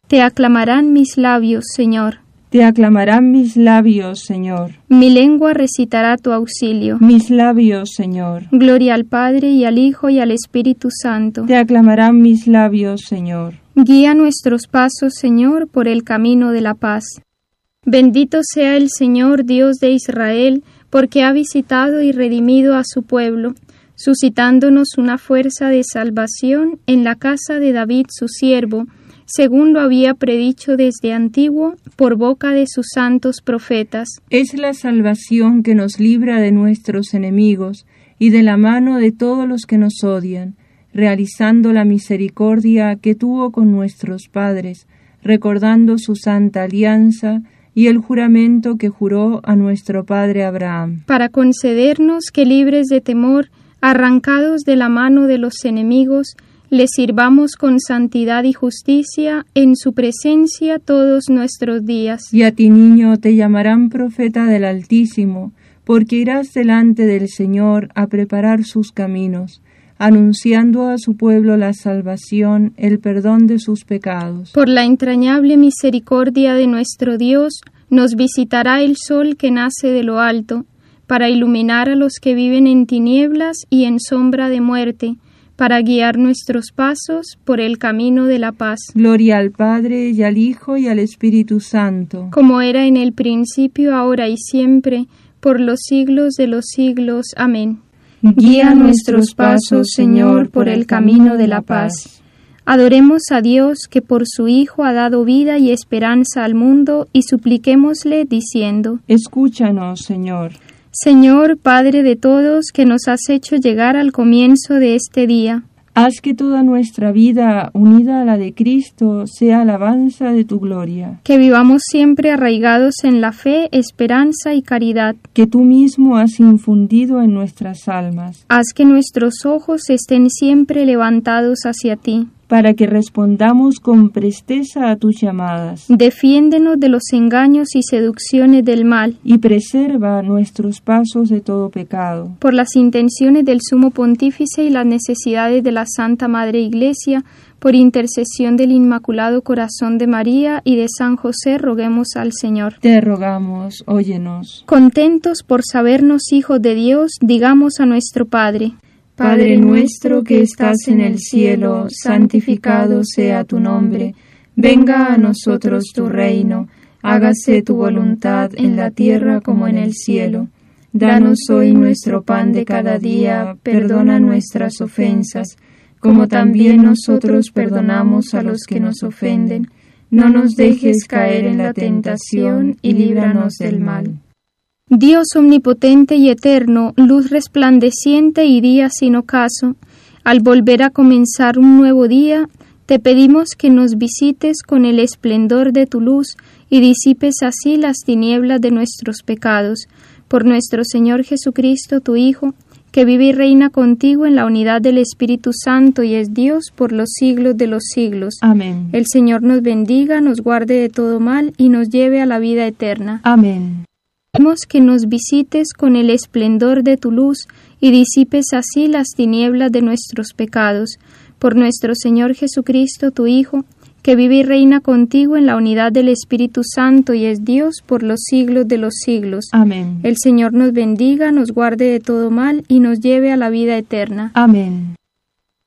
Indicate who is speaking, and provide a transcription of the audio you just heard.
Speaker 1: Te aclamarán mis labios, Señor.
Speaker 2: Te aclamarán mis labios, Señor.
Speaker 1: Mi lengua recitará tu auxilio.
Speaker 2: Mis labios, Señor.
Speaker 1: Gloria al Padre, y al Hijo, y al Espíritu Santo.
Speaker 2: Te aclamarán mis labios, Señor.
Speaker 1: Guía nuestros pasos, Señor, por el camino de la paz. Bendito sea el Señor, Dios de Israel, porque ha visitado y redimido a su pueblo, suscitándonos una fuerza de salvación en la casa de David su siervo, según lo había predicho desde antiguo por boca de sus santos profetas.
Speaker 2: Es la salvación que nos libra de nuestros enemigos y de la mano de todos los que nos odian, realizando la misericordia que tuvo con nuestros padres, recordando su santa alianza y el juramento que juró a nuestro padre Abraham,
Speaker 1: para concedernos que, libres de temor, arrancados de la mano de los enemigos, le sirvamos con santidad y justicia en su presencia todos nuestros días.
Speaker 2: Y a ti, niño, te llamarán profeta del Altísimo, porque irás delante del Señor a preparar sus caminos, anunciando a su pueblo la salvación, el perdón de sus pecados.
Speaker 1: Por la entrañable misericordia de nuestro Dios, nos visitará el sol que nace de lo alto, para iluminar a los que viven en tinieblas y en sombra de muerte, para guiar nuestros pasos por el camino de la paz.
Speaker 2: Gloria al Padre, y al Hijo, y al Espíritu Santo.
Speaker 1: Como era en el principio, ahora y siempre, por los siglos de los siglos. Amén.
Speaker 2: Guía nuestros pasos, Señor, por el camino de la paz.
Speaker 1: Adoremos a Dios, que por su Hijo ha dado vida y esperanza al mundo, y supliquémosle diciendo:
Speaker 2: Escúchanos, Señor.
Speaker 1: Señor, Padre de todos, que nos has hecho llegar al comienzo de este día,
Speaker 2: haz que toda nuestra vida, unida a la de Cristo, sea alabanza de tu gloria.
Speaker 1: Que vivamos siempre arraigados en la fe, esperanza y caridad.
Speaker 2: Que tú mismo has infundido en nuestras almas.
Speaker 1: Haz que nuestros ojos estén siempre levantados hacia ti,
Speaker 2: para que respondamos con presteza a tus llamadas.
Speaker 1: Defiéndenos de los engaños y seducciones del mal,
Speaker 2: y preserva nuestros pasos de todo pecado.
Speaker 1: Por las intenciones del Sumo Pontífice y las necesidades de la Santa Madre Iglesia, por intercesión del Inmaculado Corazón de María y de San José, roguemos al Señor.
Speaker 2: Te rogamos, óyenos.
Speaker 1: Contentos por sabernos hijos de Dios, digamos a nuestro Padre:
Speaker 2: Padre nuestro que estás en el cielo, santificado sea tu nombre. Venga a nosotros tu reino. Hágase tu voluntad en la tierra como en el cielo. Danos hoy nuestro pan de cada día. Perdona nuestras ofensas, como también nosotros perdonamos a los que nos ofenden. No nos dejes caer en la tentación y líbranos del mal.
Speaker 1: Dios omnipotente y eterno, luz resplandeciente y día sin ocaso, al volver a comenzar un nuevo día, te pedimos que nos visites con el esplendor de tu luz y disipes así las tinieblas de nuestros pecados. Por nuestro Señor Jesucristo, tu Hijo, que vive y reina contigo en la unidad del Espíritu Santo y es Dios por los siglos de los siglos.
Speaker 2: Amén.
Speaker 1: El Señor nos bendiga, nos guarde de todo mal y nos lleve a la vida eterna.
Speaker 2: Amén.
Speaker 1: Pedimos que nos visites con el esplendor de tu luz y disipes así las tinieblas de nuestros pecados. Por nuestro Señor Jesucristo, tu Hijo, que vive y reina contigo en la unidad del Espíritu Santo y es Dios por los siglos de los siglos.
Speaker 2: Amén.
Speaker 1: El Señor nos bendiga, nos guarde de todo mal y nos lleve a la vida eterna.
Speaker 2: Amén.